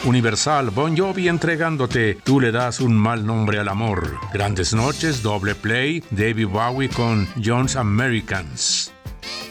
Universal, Bon Jovi entregándote Tú le das un mal nombre al amor. Grandes noches, doble play, David Bowie con John's Americans.